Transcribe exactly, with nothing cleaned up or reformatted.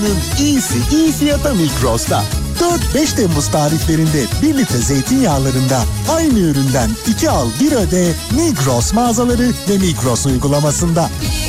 İyisi iyi fiyata Migros'ta. dört beş Temmuz tarihlerinde bir litre zeytinyağlarında aynı üründen iki al bir öde Migros mağazaları ve Migros uygulamasında.